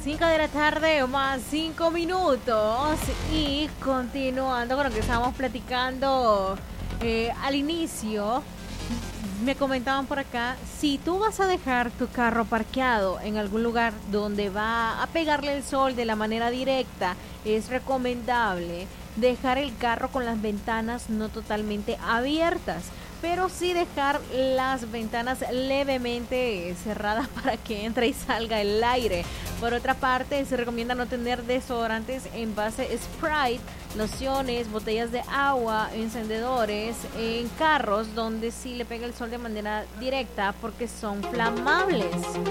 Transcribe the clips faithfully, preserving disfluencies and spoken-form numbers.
cinco de la tarde, más cinco minutos. Y continuando con lo que estábamos platicando eh, al inicio, me comentaban por acá, si tú vas a dejar tu carro parqueado en algún lugar donde va a pegarle el sol de la manera directa, es recomendable dejar el carro con las ventanas no totalmente abiertas, pero sí dejar las ventanas levemente cerradas para que entre y salga el aire. Por otra parte, se recomienda no tener desodorantes en base Sprite, lociones, botellas de agua, encendedores en carros donde sí le pega el sol de manera directa porque son flamables.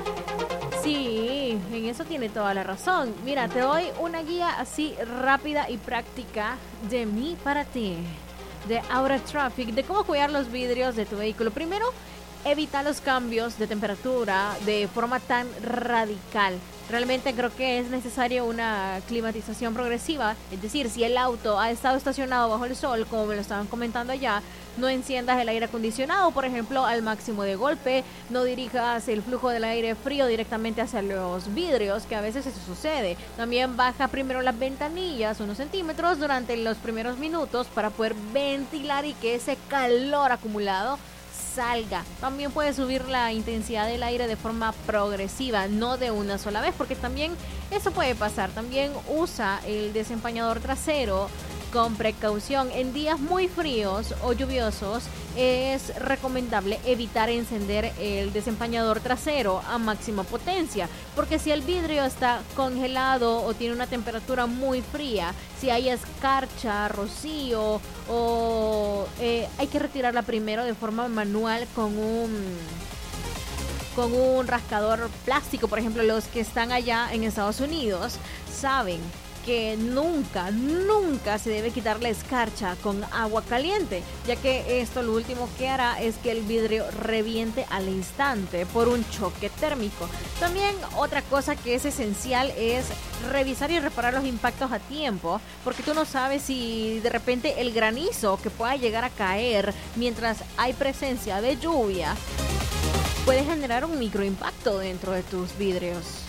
Sí, en eso tiene toda la razón. Mira, te doy una guía así rápida y práctica de mí para ti, de Aura Traffic, de cómo cuidar los vidrios de tu vehículo. Primero, evita los cambios de temperatura de forma tan radical. Realmente creo que es necesaria una climatización progresiva, es decir, si el auto ha estado estacionado bajo el sol, como me lo estaban comentando allá, no enciendas el aire acondicionado, por ejemplo, al máximo de golpe, no dirijas el flujo del aire frío directamente hacia los vidrios, que a veces eso sucede. También baja primero las ventanillas unos centímetros durante los primeros minutos para poder ventilar y que ese calor acumulado salga. También puedes subir la intensidad del aire de forma progresiva, no de una sola vez, porque también eso puede pasar. También usa el desempañador trasero con precaución. En días muy fríos o lluviosos es recomendable evitar encender el desempañador trasero a máxima potencia, porque si el vidrio está congelado o tiene una temperatura muy fría, si hay escarcha, rocío o eh, hay que retirarla primero de forma manual con un con un rascador plástico. Por ejemplo, los que están allá en Estados Unidos saben que nunca, nunca se debe quitar la escarcha con agua caliente, ya que esto lo último que hará es que el vidrio reviente al instante por un choque térmico. También otra cosa que es esencial es revisar y reparar los impactos a tiempo, porque tú no sabes si de repente el granizo que pueda llegar a caer mientras hay presencia de lluvia puede generar un microimpacto dentro de tus vidrios.